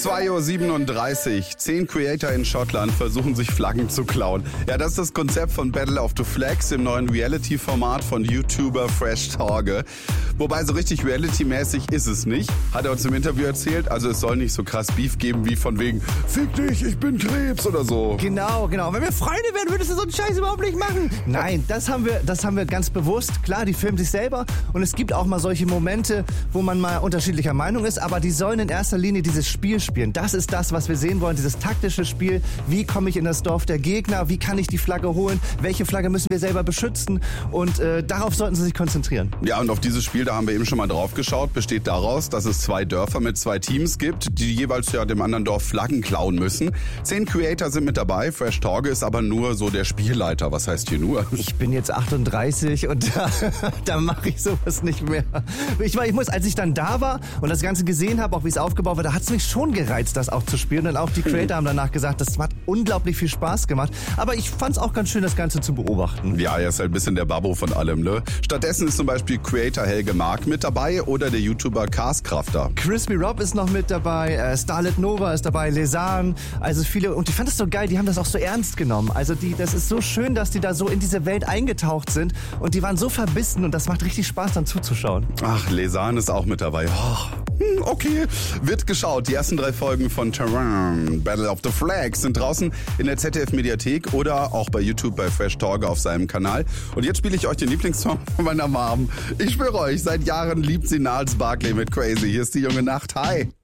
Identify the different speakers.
Speaker 1: 2:37 Uhr. 10 Creator in Schottland versuchen sich Flaggen zu klauen. Ja, das ist das Konzept von Battle of the Flags, dem neuen Reality-Format von YouTuber Fresh Torge. Wobei so richtig Reality-mäßig ist es nicht, hat er uns im Interview erzählt. Also es soll nicht so krass Beef geben wie von wegen Fick dich, ich bin Krebs oder so.
Speaker 2: Genau. Wenn wir Freunde wären, würdest du so einen Scheiß überhaupt nicht machen. Nein, das haben wir ganz bewusst. Klar, die filmen sich selber und es gibt auch mal solche Momente, wo man mal unterschiedlicher Meinung ist, aber die sollen in erster Linie dieses Spiel spielen. Das ist das, was wir sehen wollen, dieses taktische Spiel. Wie komme ich in das Dorf der Gegner? Wie kann ich die Flagge holen? Welche Flagge müssen wir selber beschützen? Und darauf sollten sie sich konzentrieren.
Speaker 1: Ja, und auf dieses Spiel, da haben wir eben schon mal drauf geschaut, besteht daraus, dass es 2 Dörfer mit 2 Teams gibt, die jeweils ja dem anderen Dorf Flaggen klauen müssen. 10 Creator sind mit dabei, Fresh Torge ist aber nur so der Spielleiter. Was heißt hier nur?
Speaker 2: Ich bin jetzt 38 und da mache ich sowas nicht mehr. Als ich dann da war und das Ganze gesehen habe, auch wie es aufgebaut war, da hat es mich schon gereizt, das auch zu spielen. Und auch die Creator haben danach gesagt, das hat unglaublich viel Spaß gemacht. Aber ich fand es auch ganz schön, das Ganze zu beobachten.
Speaker 1: Ja, er ist halt ein bisschen der Babbo von allem, ne? Stattdessen ist zum Beispiel Creator Helge Mark mit dabei oder der YouTuber Carscrafter.
Speaker 2: Crispy Rob ist noch mit dabei, Starlet Nova ist dabei, Lesan, also viele. Und ich fand das so geil, die haben das auch so ernst genommen. Also das ist so schön, dass die da so in diese Welt eingetaucht sind und die waren so verbissen und das macht richtig Spaß dann zuzuschauen.
Speaker 1: Ach, Lesan ist auch mit dabei. Oh, okay, wird geschaut. Die ersten 3 Folgen von Terrain, Battle of the Flags sind draußen in der ZDF-Mediathek oder auch bei YouTube bei Fresh Torge auf seinem Kanal. Und jetzt spiele ich euch den Lieblingssong von meiner Mom. Ich schwöre euch, seit Jahren liebt sie Gnarls Barkley mit Crazy. Hier ist die junge Nacht. Hi.